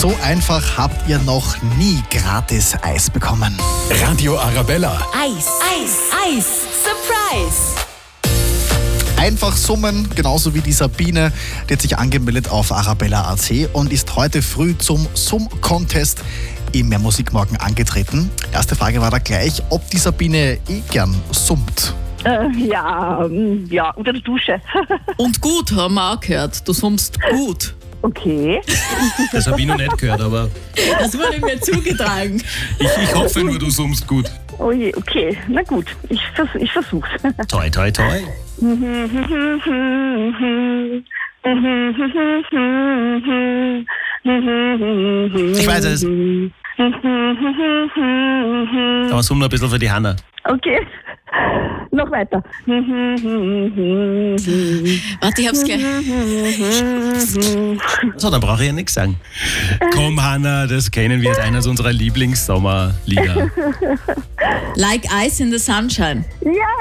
So einfach habt ihr noch nie gratis Eis bekommen. Radio Arabella. Eis, Eis, Eis, Surprise! Einfach summen, genauso wie die Sabine, die hat sich angemeldet auf Arabella.at und ist heute früh zum Summ-Contest im Mehr Musik Morgen angetreten. Erste Frage war da gleich, ob die Sabine gern summt. Ja, unter der Dusche. Und gut, haben wir auch gehört. Du summst gut. Okay. Das habe ich noch nicht gehört, aber Das wurde mir zugetragen. ich hoffe nur, du summst gut. Oh je, okay. Na gut, ich versuch's. Toi, toi, toi. Ich weiß es. Aber summ noch ein bisschen für die Hanna. Okay. Noch weiter. Warte, ich hab's gleich. So, dann brauche ich ja nichts sagen. Komm, Hanna, das kennen wir als eines unserer Lieblingssommerlieder. Like Ice in the Sunshine. Ja,